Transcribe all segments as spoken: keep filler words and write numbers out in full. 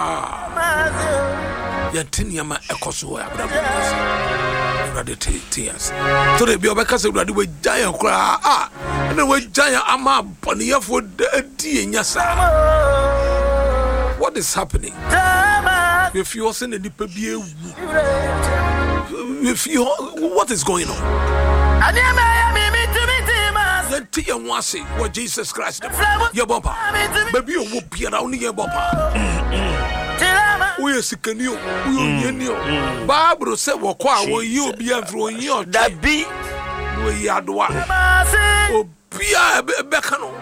Yantiniama Ecoso, Abraham. Tears. So they be a because of the giant cry. Ah, and the way giant ama Bonnie for the D in Yasa. What is happening? If you are sending the baby, if you what is going on? Then Tia Wasi, what Jesus Christ, your papa, baby, you will be around your papa. We are sick and you, we knew. Barbara said, "What will you be throwing your that be? We are the one. Oh, be a becano.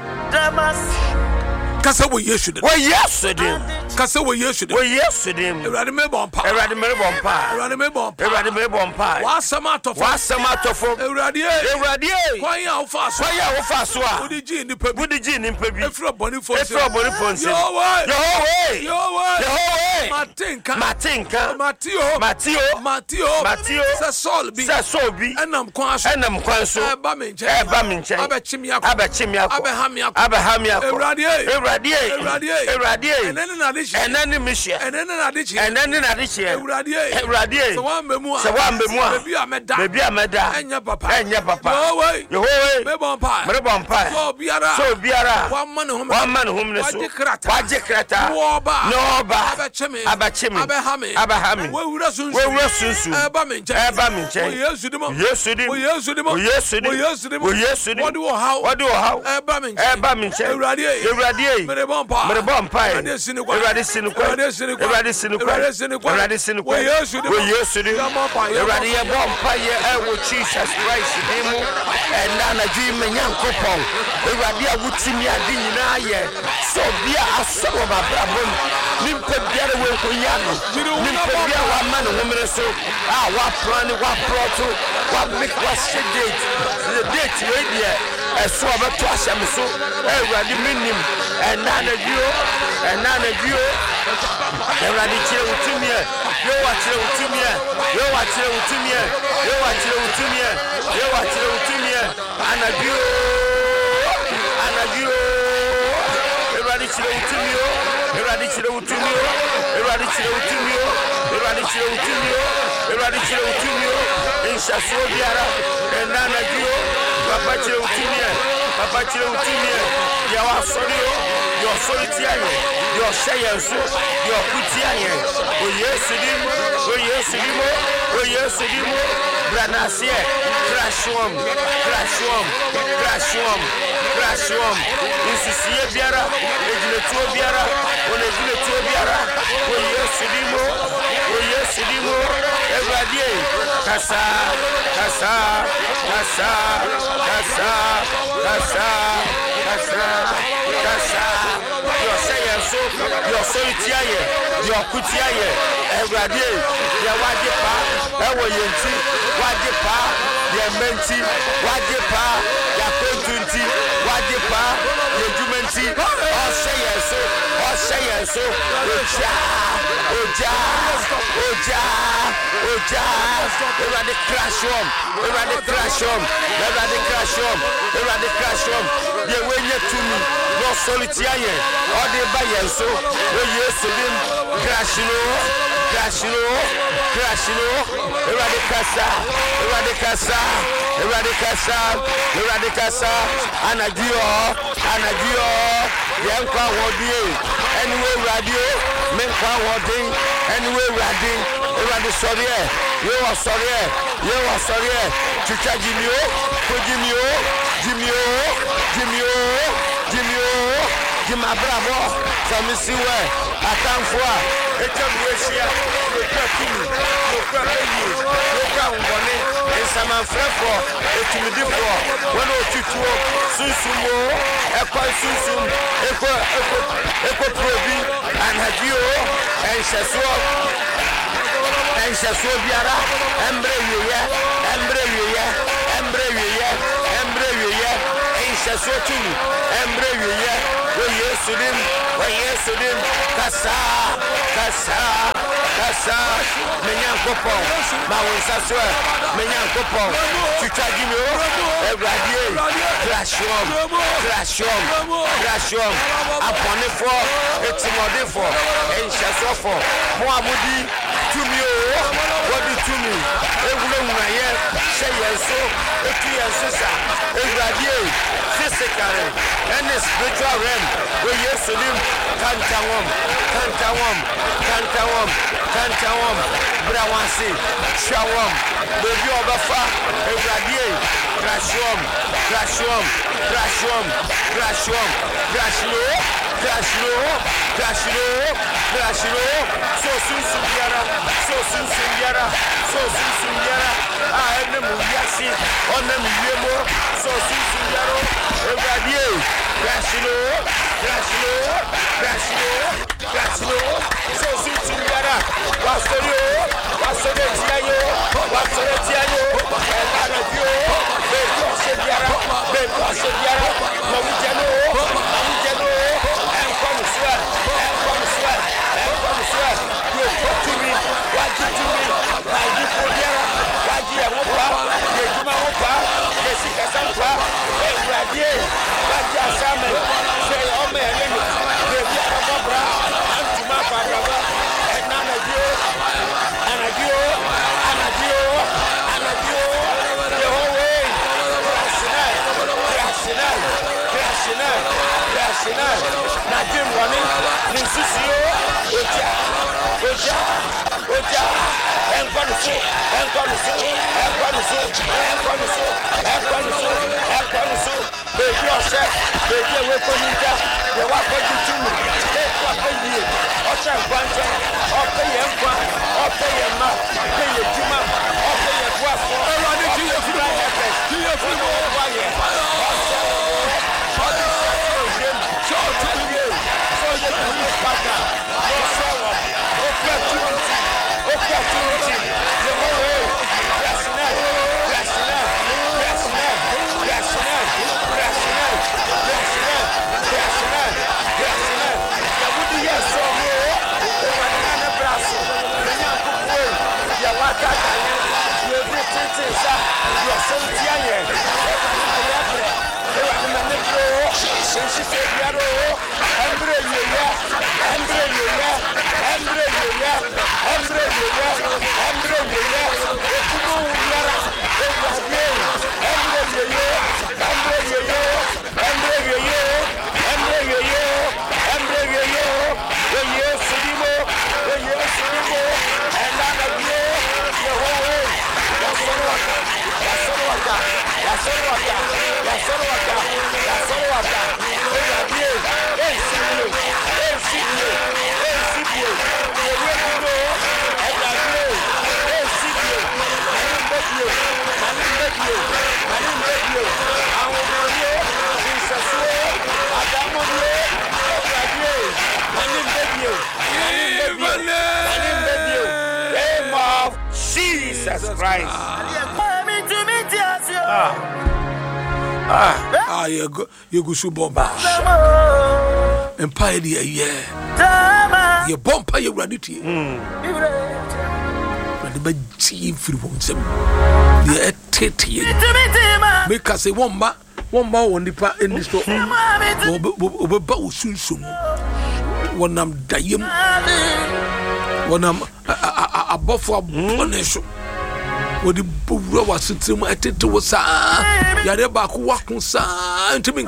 Cassa, we yesterday. Well, yesterday. Cassa, we yesterday. Well, yesterday. Radimé Bompa. Radimé Bompa. Radimé Bompa. Radimé Bompa. What's some out of what's some out of Radier? Radier. Why are fast? Why are fast? What did you in the pub? What did you in the pub? If you're bonny for your body for your way. Your way. Your way. Your way. Matinka. Matinka. Matio. Matio. Matio. Matio. Sasolbi. Sasolbi. And I'm quasi. And I'm quasi. Baminche. Baminche. Abachimia. Abachimia. Abahamia. Abahamia. Radier. Radier, Radier, Radier, and then in addition, and then in mission, and then in addition, and then in addition, Radier, Radier, so one memoir, so one memoir, maybe I met that, maybe I met that, and your papa, and your papa, no way, your way, Mebon Pie, Mebon Pie, so Biara, so Biara, one man whom, one man whom, Wajikrata, Warba, Noba, Abachimi, Abachimi, Abahami, Abahami, where would I soon, where would I soon, Abaminche, Abaminche, yes, to them, yes, to them, yes, to them, yes, to them, yes, to them, yes, to them, what do how, what do how, Abaminche, Abaminche, Radier, Radier. Mere bompa, mere bompa. Erade sinukwa, erade sinukwa, erade sinukwa, erade sinukwa, erade sinukwa, erade sinukwa. We yesu di, we yesu di. Erade ye bompa ye ewo Jesus Christ demu. Ena na dream nyankopon. Erade awutimi adi nyina ye. So bia asobo babrabom. Nimpe bia de we konyano. Nimpe bia wa man homere so. Ah wa plan wa proto, wa make wa date. The date we dia. Eso abeto ahyam so. Erade minim. And none of you, and none of you, and I did chill to me. You watch it to me. You watch it to me. You watch it to me. You watch it to me. And a view, and a view, everybody chill to me. Everybody chill to me. Everybody chill to me. Everybody chill to me. Everybody chill to me. In Shasobiara, and none of you, Papa chill to me. Papa chill to me. You are sorry. Your solitaire, your science, your putiaye, oh yes, him, oh yes, him, oh yes, him, Branasia, Crashwam, Crashwam, Crashwam, Crashwam, this is Yebiara, Egleto Biara, on Egleto Biara, oh yes, him, oh yes, him, Evadie, Kasa, Kasa, Kasa, Kasa, Kasa, Kasa, Kasa. Your science, your solitaire, your putiaye, Evadie, your Wajipa, Ewa Yenti, Wajipa, your Menti, Wajipa, your Contunti, Wajipa, your Jumenti, all science, all science, Oja, Oja, Oja, Oja, over the crash room, over the crash room, over the crash room, over the crash room, they were yet to me, no solitaire, all the buyers, so, we used to them, crashing, crashing, crashing, over the casa, over the casa, over the casa, over the casa, and a dio, and a dio, Yanka Wadi, anyway, radio, Menka Wadi, anyway, radio, over the sorry, you are sorry, you are sorry, Chicha Jimio, Jimio, Jimio, Jimio, Jimio, Jima Bravo, Samisiwe, Atanfua, Ekabuesia, Lokakini, Lokakini, Lokakini, and Saman Frefo, Etimidifo, one or two, Susumo, Equa Susum, Equa Equa Probi, and Hadio, and Shasua, and Shasua Biara, Embre Yuya, Embre Yuya, Embre Yuya, Embre Yuya, and Shasuki, Embre Yuya. We yes to them, we yes to them, Kasa, Kasa, Yasa, Menyan Copo, Mawensaswa, Menyan Copo, Tutagino, Ebradio, Crashom, Crashom, Crashom, upon the four, it's more for, and Shasofo, Moabudi, to me, what did to me? Everyone, say yes, so, if you are Sissa, Ebradio, physically, and the spiritual realm, where you see him, Tantawam, Tantawam, Tantawam, Tantawam, Brawansi, Shawam, Baby Obafa, Ebradio, Crashom, Crashom, Crashom, Crashom, Crashlo, Crashlo, Crashlo, Crashlo, so soon Subiara, so soon Subiara, so soon Subiara, I am the Muyasi, on the Muyemo, so soon Subiaro, Ebradio, Crashlo, Crashlo, Crashlo, Crashlo, so soon Subiara, Wastorio, Wastorio, Wastorio, and Anavio, Baby Subiara, Baby Subiara, Mawujano, Mawujano, and come sweat, and come sweat, and come sweat. You talk to me, what you to me, I do for Yara, what you have Opa, you do my Opa, Jessica Sampa, and Radia, what you are Samuel, say, oh man, you have a Bra, and to my Baba, and none of you, and a you, and a you, and a you, the whole way, Rational, Rational, Rational, Rational, Nadim running, Nisusio, Oja, Oja, Oja, and Quaniso, and Quaniso, and Quaniso, and Quaniso, and Quaniso, and Quaniso, baby yourself, baby away from you, the one for you to me, take what they need, Ocha Quanta, Opa Yampa, Opa Yama, pay your Juma, Opa Yaguapo, around the Gia Free, Gia Free, Jesus Christ. Ah, ah, ah, you go, you go so bomba. Empire, yeah, you bomba, you ready to. Ready by G free one sem. The tete. Make us a womba, womba on the part in the store. Oba soon soon. When I'm dying, when I'm above for bonus. What the Bura was sitting at it was a Yareba Wakum San to me.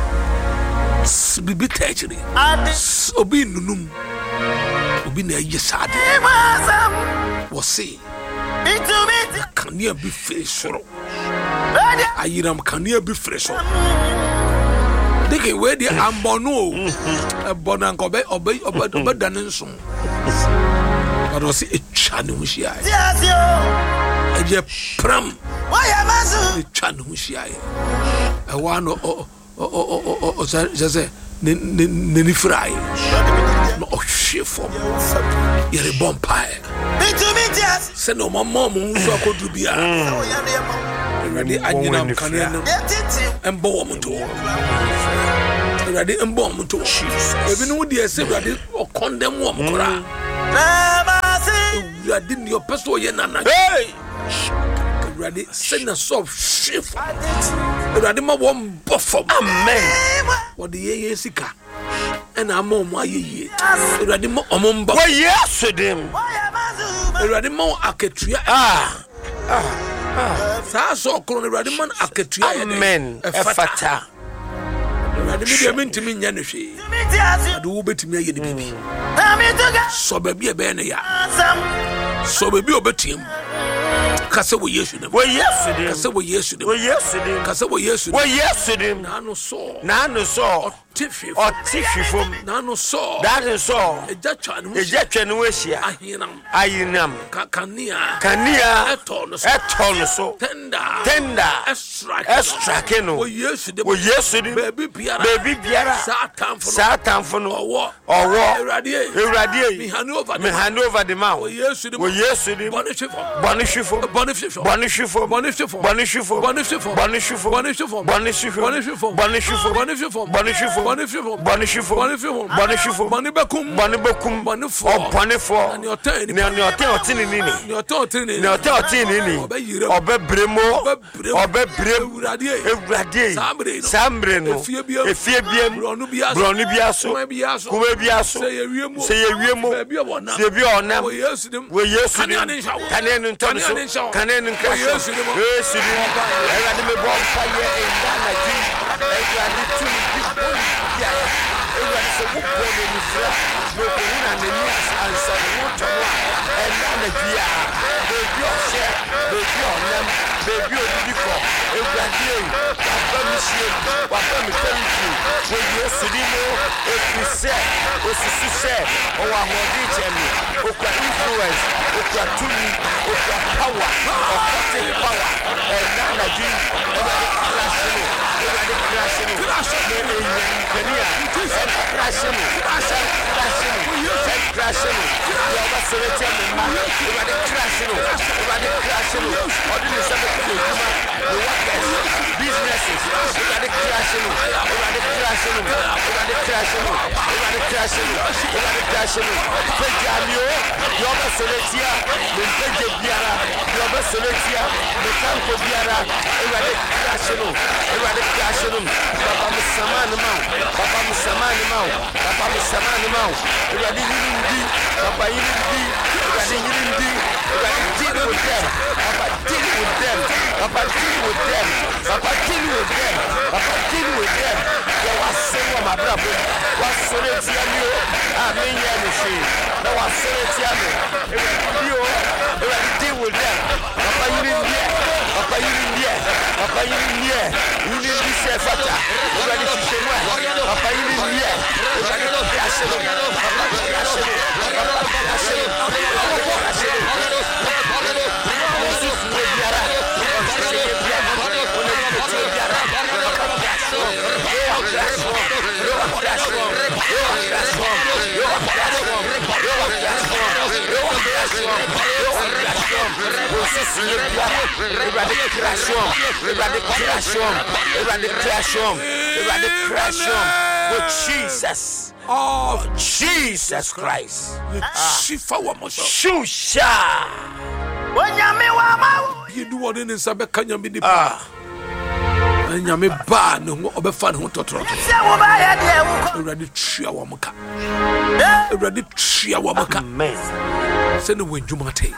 Be actually. Obi Nunum. Obi Yasad was say. Can near be fresh. I am can near be fresh. They can wear the Ambono, a Bonancobe, obey, obey, obey, Danson. But was it a channel? A pram. Why am I so? Chanushia. I want or just a Nenny Fry. No shit for you're a bomb pie. Send no more mom so I could be a ready. I am Canadian and bomb to ready and bomb to even with the assembly or condemn woman. Ewurade ni opeso ye nana. Hey. Ewurade send us of shift. Ewurade ma won bofom. Amen. What the ye sika. And I'm on my ye. Ewurade mo omomba. Wo yes dem. Ewurade mo aketria. Ah. Ah. Ah. Sa so kro Ewurade man aketria ye. Amen. Efata. Ewurade mi de mentimi nya ne hwe. Ade wo betimi aye ne bibi. So baby e be ne ya. So baby obetiem. Kase wo Yesu dem. Wo Yesu dem. Kase wo Yesu dem. Wo Yesu dem. Kase wo Yesu dem. Wo Yesu dem. Na no so. Na no so. Tifi. O tifi fom. Na no so. That is so. Eja twa ne ho. Eja twa ne ho ahia. Ahinam. Ayinam. Kania. Kania. Eto no so. Eto no so. Tenda. Tenda. Extra. Extra keno. Wo Yesu dem. Wo Yesu dem. Baby biara. Baby biara. Satan fo. Satan fo no. Owo. Owo. Ewurade. Ewurade. Me hand over. Me hand over the mouth. Wo Yesu dem. Wo Yesu dem. Bonishifo. Bonishifo. Bonishifo. Bonishifo. Bonishifo. Bonishifo. Bonishifo. Bonishifo. Bonishifo. Bonishifo. Bonishifo. Bonishifo. Bonishifo. Bonishifo. Bonishifo. Bonishifo. Bonishifo. Bonishifo. Bonibekum. Bonibekum. Bonifo. Obonifo. Ani otan ni. Ni ani otan otin ni ni. Ni otan otin ni. Ni otan otin ni ni. Obe bremo. Obe brem. Ewurade. Ewurade. Sambre no. Sambre no. Efie biam. Efie biam. Bronu biaso. Bronu biaso. Kuma biaso. Kuma biaso. Se ye wiemo. Se ye wiemo. Be bia wona. Se bia onam. Wo Yesu dem. Wo Yesu dem. Kane ne nsawo. Kane ne ntoni so. Kane ne nkaso. Yesu dem. Yesu dem. Ewurade me bo mpa ye endana ji. Ewurade tumi bi boni bia. Ewurade se wo boni ni fra. Mo ko na ne ni ansa wo tono a. Endana bia. Be bi o she. Be bi o nam. Be bi o di ko. Ewurade wa ba mi sie. Wa ba mi tani. Wo Yesu dem o. Efise. Osusu se. O wa hodi chemi. O kwa influence. O kwa tumi. O kwa power. O kwa power. Endana ji. Crashing. Ewurade crashing. Crashing. Kania. Crashing. Crashing. Crashing. You are celebrating me. Ewurade crashing. Ewurade crashing. Ordinary sabbath kuma. The workers, businesses. Ewurade crashing. Ewurade crashing. Ewurade crashing. Ewurade crashing. Ewurade crashing. Pejamio. You are celebrating. Me peje biara. You are celebrating. Me kanko biara. Ewurade crashing. Ewurade crashing. Papa musamani mau. Papa musamani mau. Papa musamani mau. Ewurade yirindi. Papa yirindi. Ewurade yirindi. Ewurade deal with them. Papa deal with them. Papa deal with them. Papa deal with them. Papa deal with them. There was someone my brother. Was sorry to you. Amen. Yanushi. There was sorry to you. You. Ewurade deal with them. Papa yirindi. Papa yirindi. Papa yirindi. Yirindi se fata. Ewurade shishema. Papa yirindi. Ewurade crashing. Papa crashing. Papa crashing. With Jesus. Oh, Jesus Christ. Shifa wa mosho. Shusha. Wanyame wa ma. You do what in sabe kanya bi di pa. Nyame ba ne ho obefa ne ho totoro. Ewurade tria wa muka. Ewurade tria wa muka. Amen. Se ne wonjuma te.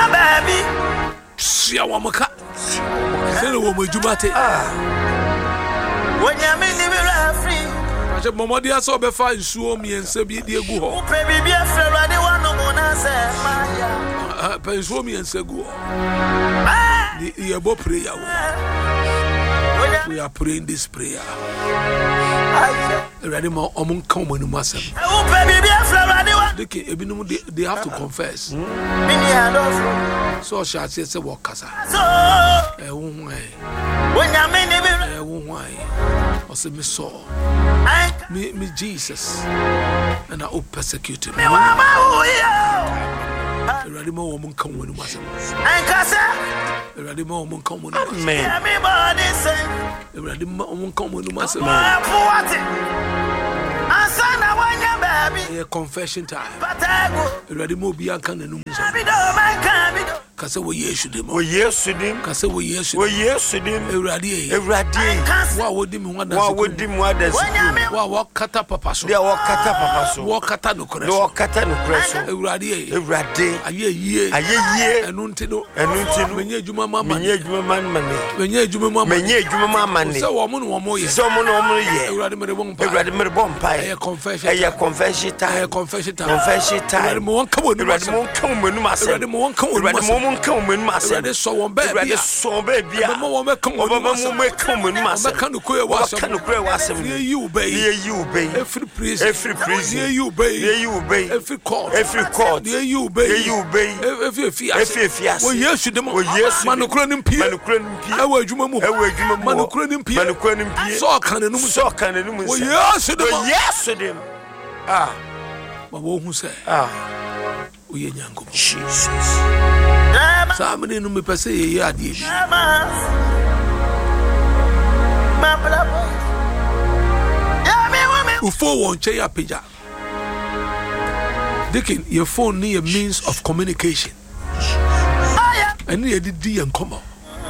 Tria wa muka. Se ne wo wonjuma te. Wonyame ni bi free. Aje momodi aso obefa nsuo miense bi di egu ho. Upe bibi afre Ewurade wano mo na se maya. Pa nsuo miense egu ho. Di yebo prayer wo. We are praying this prayer. Ready more among common masem. They have to confess. So shall say say what kasa. Eh why? Eh why? O say me so. Me me Jesus. And I will persecute him. Ready more among common masem. Ready more among common masem. Everybody say. Ready more among common masem. Asana wanya A confession time. Ready mo be an can Kasa wo yesu dem. Wo yesu dem. Kasa wo yesu. Wo yesu dem. Ewrade. Ewrade. Wa wo dim ho Wa wo dim ho adasi. Wa wo kata papa so. Dia wo kata papa so. Wo kata no kore so. Wo kata no kore so. Ewrade. Ewrade. Aye yie. Aye yie. Enu ntino. Enu ntino. Menye adwuma mama. Menye adwuma mama. Menye adwuma mama. Menye adwuma mama ne. Se wo mo no wo mo ye. Se wo mo no wo mo ye. Ewrade mere bon pa. Ewrade mere bon pa. Aye confession. Aye confession time. Aye confession time. Confession time. Ewrade mo won ka wo no. Ewrade mo won ka wo no ase. Ewrade mo won ka wo no. Ewrade mo won ka wo no ase. Ewrade so won ba bia. So bia. Mo won me ka wo no. Mo me ka wo no ase. Me ka no koye wa ase. Ka no koye wa ase. Ye you be. Ye you be. Every praise. Every praise. Ye you be. Ye you be. Every call. Every call. Ye you be. Ye you be. Every fias. Every fias. Wo yesu dem. Wo yesu. Manukro nim pie. Manukro nim pie. Ewo adwuma mu. Ewo adwuma mu. Manukro nim pie. Manukro nim pie. So kan enum. So kan enum. Wo yesu dem. Wo yesu dem. Ah. Ma wo hu say. Ah. O ye nyango. Jesus. Sa amene no me pese ye ye ade bi. Ufo won che ya peja. Dikin your phone need a means of communication. And you did D and come.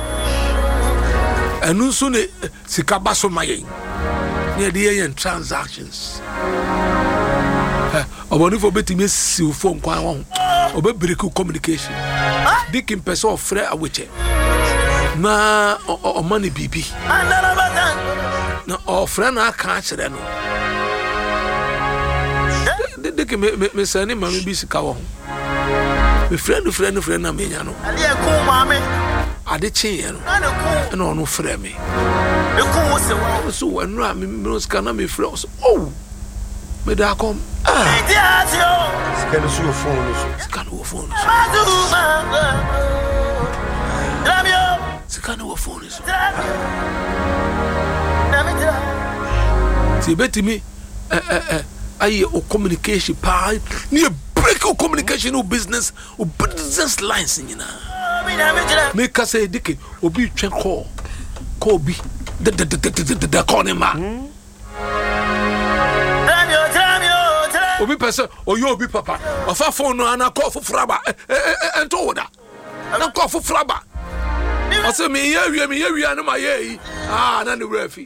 And no soon sikabaso maye. Near the end transactions. I want for betting miss you phone quite long. Obe break communication. Dikin person of frere aweche. Na o money B B. Na o frere na catch them. De que me me sani mami bi sika wo me friend friend friend na menya no ade e ko mami ade chin no na ono frɛ me e ko wo se wo so wanu a me me sika na me frɛ so oh me da kom ah sika no so phone so sika no phone so sika no phone so ti betimi eh eh eh aye o communication pa ni break o communication o business o business lines nyina make us say dike obi twen call call bi the the the the call him ma obi person o yo obi papa o fa phone no ana call for fraba ento oda na call for fraba o say me ye wi me ye wi ana ma ye ah na ne wrafi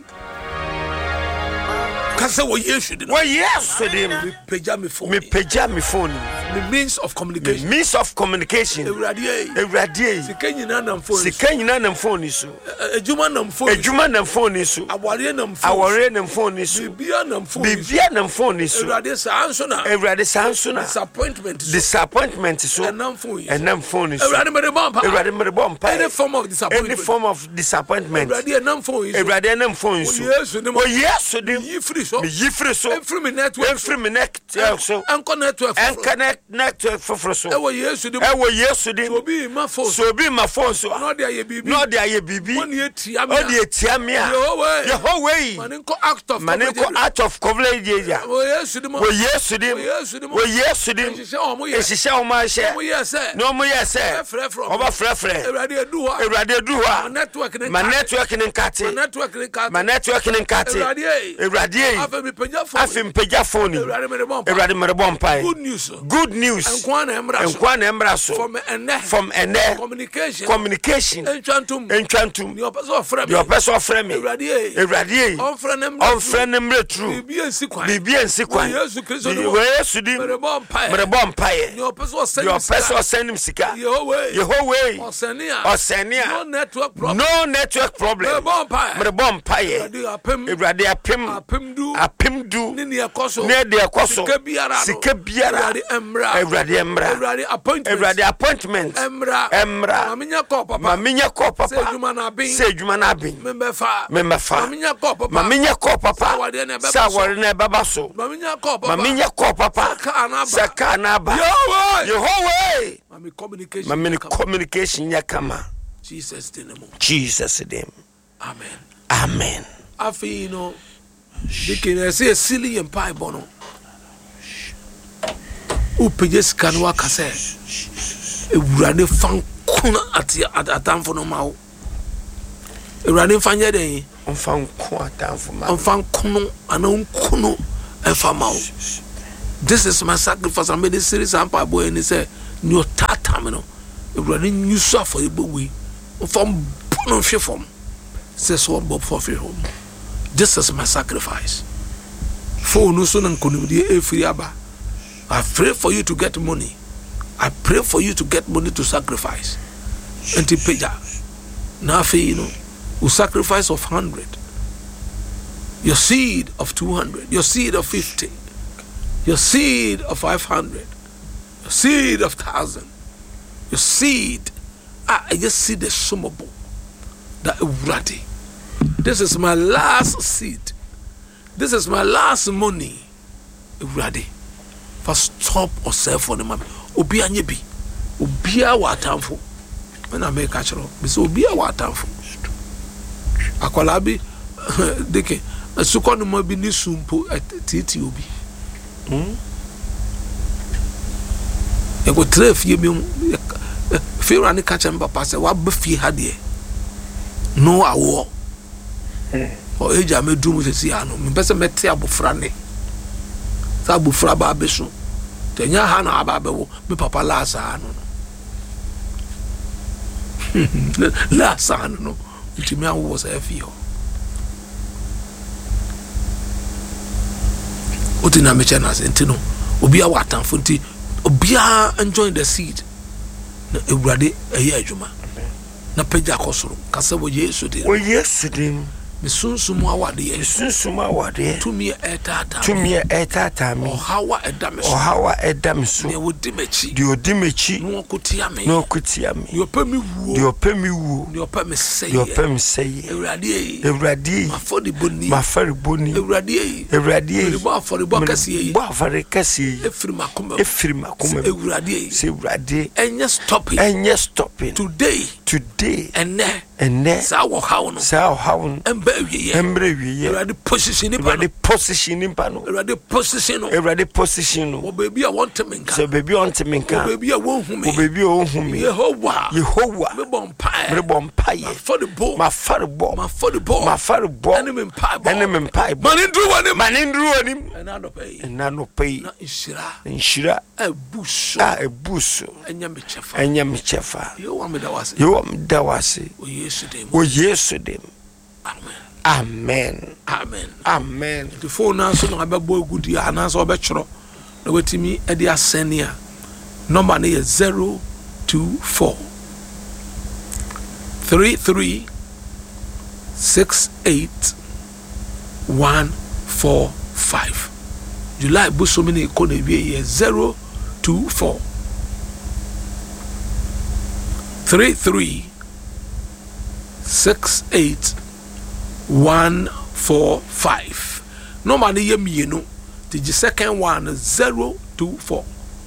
Kasa wo yesu dem. Wo yesu dem. Me peja me phone. Me peja me phone. The means of communication. The means of communication. Ewrade. Ewrade. Sika nyina na phone. Sika nyina na phone so. Ejuma na phone. Ejuma na phone so. Aware na phone. Aware na phone so. Bibia na phone. Bibia na phone so. Ewrade sa anso na. Ewrade sa anso na. Disappointment so. Disappointment so. Enam phone. Enam phone so. Ewrade mere bomb. Ewrade mere bomb. Any form of disappointment. Any form of disappointment. Ewrade enam phone so. Ewrade enam phone so. Yesu dem. O yesu dem. Yi free so. Me yi free so. Every me network. Every me network so. Enko network. Enko network for so. Ewo yesu dem. Ewo yesu dem. So be my phone. So be my phone so. No dey aye bibi. No dey aye bibi. Oni etia me. Odi etia me. Yehowa. Yehowa. Maninko act of Maninko act of coverage ya. O yesu dem. O yesu dem. O yesu dem. Esise o ma she. O yese. No mo yese. Oba frɛ frɛ. Ewrade edu ha. Ewrade edu ha. Network ni. Ma network ni nkate. Ma network ni nkate. Ma network ni nkate. Ewrade. Ewrade. Afa mi peja phone. Afa mi peja phone. Ewrade mere bomb. Ewrade mere bomb pai. Good news. Good news. Enkwa na embra so. Enkwa na embra so. From ene. From ene. Communication. Communication. Enchantum. Enchantum. Your person of friend. Your person of friend. Ewrade. Ewrade. On friend embra. On friend embra true. Bibi ensi kwan. Bibi ensi kwan. Yesu Kristo. Yesu di. Mere bomb pai. Mere bomb pai. Your person of send. Your person of send him sika. Yehowa. Yehowa. Osenia. Osenia. No network problem. No network problem. Mere bomb pai. Mere bomb pai. Ewrade apem. Ewrade apem. Apem du. Apem du. Ni ni ekoso. Ne de ekoso. Sika biara. Sika biara. Ewrade embra. Ewrade embra. Ewrade appointment. Ewrade appointment. Embra. Embra. Maminya call papa. Maminya call papa. Say juma na bin. Say juma na bin. Membefa. Membefa. Maminya call papa. Maminya call papa. Sa wari na baba so. Maminya call papa. Maminya call papa. Saka na ba. Yehowa. Yehowa. Mami communication. Mami communication ya kama. Jesus name. Jesus name. Amen. Amen. Afi no. Dikene say silly and pie bono. Upejes kanwa kase. Ewurade fan kuna ati atamfo no mawo. Ewurade fanye den. Onfan ko atamfo ma. Onfan kono ana onkono enfa mawo. This is my sacrifice. I made this series and my boy and he said, "New tatamino, running new suffer we from bono from." Says one Bob for home. This is my sacrifice. For no son and kunudi efriaba. I pray for you to get money. I pray for you to get money to sacrifice. And to pay that. Now, you know, we sacrifice of hundred. Your seed of two hundred. Your seed of fifty. Your seed of five hundred. Your seed of thousand. Your seed. I, I just see the summable. That ready. This is my last seed. This is my last money. Ready. For stop or sell for the money. Obia nyebi. Obia watamfo. When I make a choro. Biso obia watamfo. Akwalabi. Deke. Sukonu mo bi ni sumpo titi obi. Hmm. Ego tref ye mi feel ani catch em papa say wa be fie ha de. No awo. O eja me dum se si ano. Me pese mete abofra ne. Sa abofra ba beso. Tenya ha na aba bewo me papa la sa ano. La sa ano no. Ntimi awo se afio. Otina me chana se ntino. Obi a watanfo nti obi a enjoy the seed. Na ewurade eye adwuma. Na pagya kosoro. Kasa wo Yesu de. Wo Yesu de. Misunsumu awade. Misunsumu awade. Tumi etata. Tumi etata mi. Ohawa edame so. Ohawa edame so. Ne wodi mechi. Di odi mechi. No kutia me. No kutia me. Di opemi wuo. Di opemi wuo. Di opemi seye. Di opemi seye. Ewurade. Ewurade. Mafodi boni. Mafari boni. Ewurade. Ewurade. Me bo afori bo kase. Bo afori kase. Efiri makoma. Efiri makoma. Ewurade. Se ewurade. Enye stopping. Enye stopping. Today. Today. Enne. Enne. Sa wo hawo no. Sa wo hawo no. Embe wiye. Embre wiye. Ewurade position ni pa. Ewurade position ni pa no. Ewurade position no. Ewurade position no. Wo baby a want to menka. So baby want to menka. Wo baby a won hu me. Wo baby o hu me. Yehowa. Yehowa. Me bon pae. Me bon pae. Ma for the ball. Ma for the ball. Ma for the ball. Ma for the ball. Ene me pae ball. Ene me pae ball. Mani ndru wani. Mani ndru wani. Ena no pay. Ena no pay. Na inshira. Inshira. Ebuso. Ah ebuso. Enya me chefa. Enya me chefa. Yo wa me da wase. Yo wa me da wase. O Yesu dem. O Yesu dem. Amen. Amen. Amen. Amen. The phone now so no abebo gudi ananso obechro na wetimi e dia senia. Number na is zero two four three three six eight one four five. July buso mini ko na wie is zero two four three three six eight one four five. Normally ye mienu. The second one is zero two four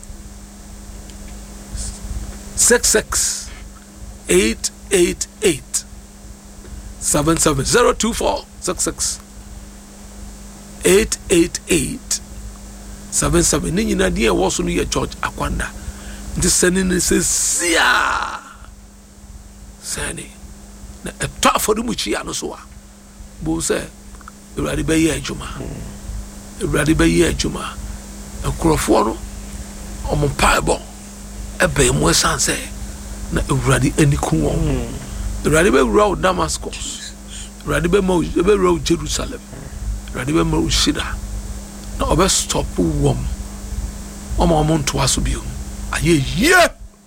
six six eight eight eight seven seven zero two four six six eight eight eight seven seven. Ni nyina die wo so no ye George Akwanda. Nti sani ni se sia. Sani. Na eto for mu chi ano so a. Bo say Ewurade be ye adwuma. Ewurade be ye adwuma. Ekrofo no omo paebo ebe mo sanse na Ewurade ani ku won. Ewurade be wura Damascus. Ewurade be mo be wura Jerusalem. Ewurade be mo Shida. Na obe stop wom. Omo omo nto aso bio. Aye ye.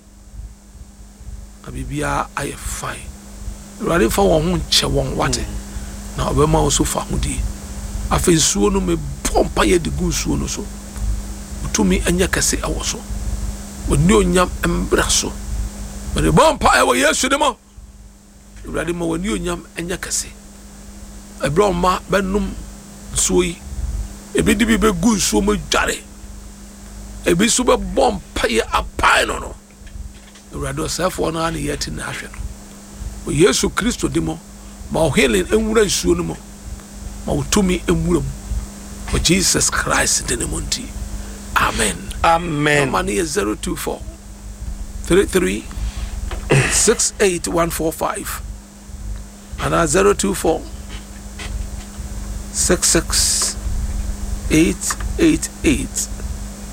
Abibia aye fine. Ewurade fa won ho nche won wate. Na obema oso fa hudi afa nsuo no me pompa ye de gu nsuo no so utumi anya kase awo so woni onyam embra so me bompa e wo Yesu de mo Ewurade mo woni onyam anya kase ebra ma benum nsuo yi ebi di bi be gu nsuo mo dware ebi so be bompa ye apai no no Ewurade osafo no ani yeti na ahwe no wo Yesu Kristo de mo ma healing enwura nsuo no mo ma utumi enwura mo for Jesus Christ the name of Amen. Amen. Money is zero two four three three six eight one four five and zero two four six six eight eight eight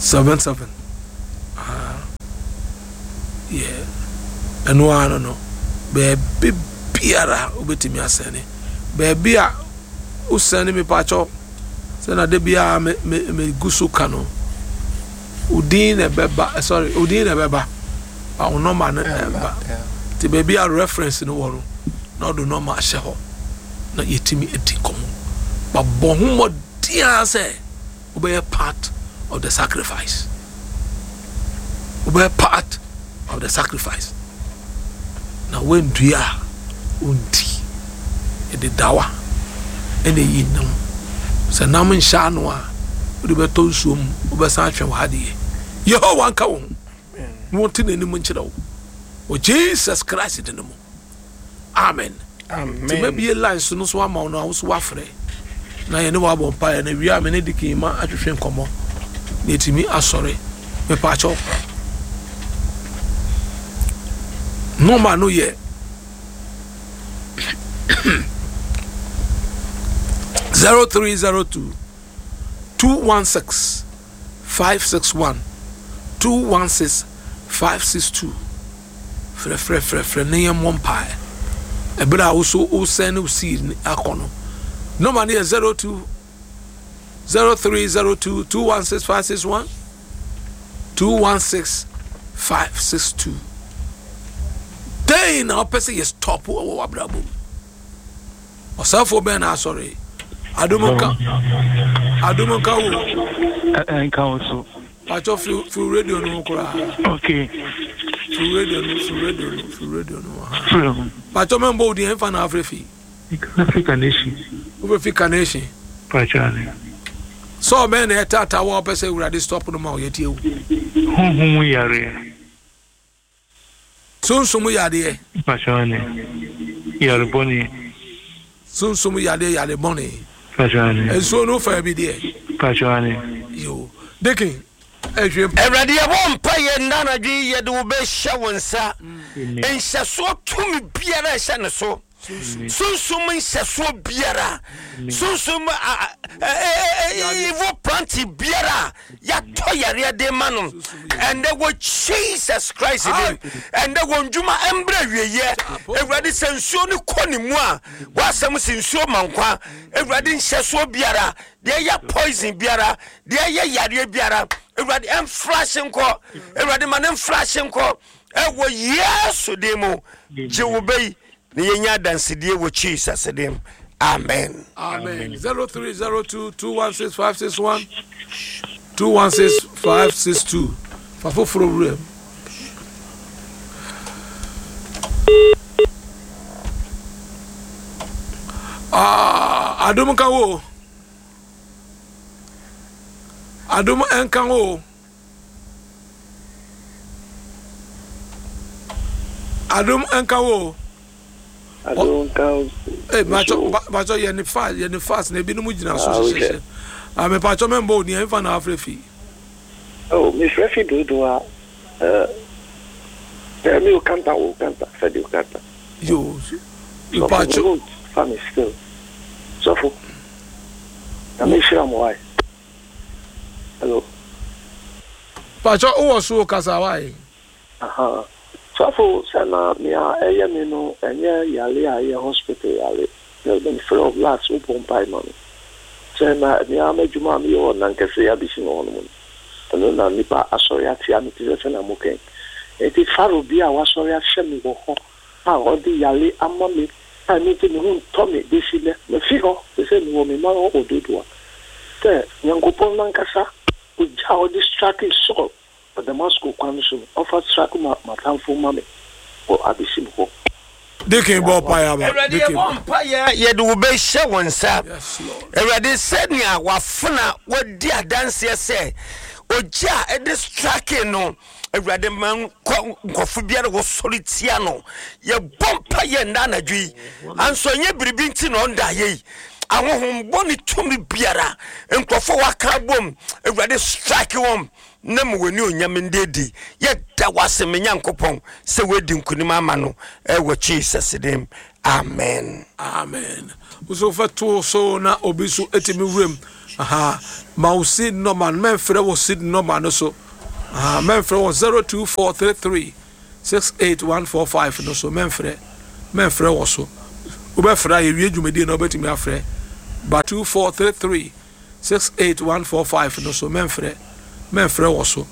seven seven. Ah, yeah. And one no, baby biara ubetimi asene. Baby a usene mi pacho. Sena de bia me me gusu kano. Udin e beba, sorry, udin e beba. A no man e beba. Ti baby a reference no woro. No do no ma sheho. Na yetimi eti komo. But bohumo dia say obey part of the sacrifice. Obey part of the sacrifice. Now when do ya undi e de dawa ene yinam se nam nsha no a odi beto nsuom obesa atwe wade Yehovah nka wo no tine ni munchira wo o Jesus Christ de no amen amen to maybe a line so no so ama no so wafre na ye ne wa bon pa na wi amene dikima atwehwe nkomo na etimi asore me pa cho no man no ye zero three zero two two one six five six one two one six five six two fre fre fre fre ne yam one pie e bra also o send o seed akono no man here zero two zero three zero two two one six five six one two one six five six two. Day now person is top o abrabo osafo ben na sorry adumunka adumunka wo enka also pacho feel feel radio no kura okay feel radio no feel radio no feel radio no pacho membo di enfa na afrefi African nation African nation pacho so men e tata wo person urade stop no ma o yeti ewu hunhun yare sunsumu yade pacho ne yare boni sunsumu yade yade boni Pajane. Enso no fa bi de. Pajane. Yo. Dekin. Ehwe. Everybody won pay na na dwi ye de wo be hye wonsa. Enhye so tumi biara hye ne so. Sunsum nhye so biara. Sunsum evo planti biara ya to yare de manu. And they were Jesus Christ and they won juma embre wieye. Everybody sensuo ni koni mu a. Wasam sensuo mankwa. Everybody nhye so biara. They ya poison biara. They ya yare biara. Everybody am flashing ko. Everybody man am flashing ko. Ewo yesu demo. Je wo bei ni yenya dansidie wo Jesus dem. Amen. Amen. zero three zero two two one six five six one two one six five six two. Fafo problem. Ah, adum kan wo. Adum en kan wo. Adum en kan wo. Adum kan. Eh, macho macho ye ni fast, ye ni fast na bi no mu gina so so. Ah, me pacho membo ni en fa na Afrefi. Oh, Miss Refi do do uh there me canta o canta, said you canta. Yo. You pacho family still. So for. Na me share mo why. Hello. Pacho o so kasa why? Aha. So for sana me a eye me no enye yale aye hospital yale. No been full of last o pompai man. Sana me a medjuma me o na nkese ya bisi no no. No na nipa asori ati ami ti se na moken. E ti faro bia wa asori ahye me wo ho. A odi yale amame. A mi ti no to me bisi le. Me fi ho se me wo me ma o ododo. Te nyankopon na nkasa o ja o distracting so. But the Moscow Commission offers Sakuma Matanfo Mame or Abisim Ho. They came up by our ready one pie, ye do be share one sap. Already said me, Wafuna, what dear dance say, or ja a distracting no. A ready man, Cofubia was solitiano. Ye bumper ye nana dri, and so ye be binting on da ye. I want him bonny to me biara, and Cofowa carbon, a ready strike one. Nemu we ni onyamendedi ye da wase me nyankopon se wedi nkunima ama no e wo Jesus dem. Amen. Amen. Uso fa to so na obisu etimi wrem aha ma wo seed number men frɛ wo seed number no so aha men frɛ wo zero two four three three six eight one four five no so men frɛ men frɛ wo so wo bɛ frɛ ye wie dwumadi na obetimi afrɛ ba two four three three six eight one four five no so men frɛ men frɛ wo so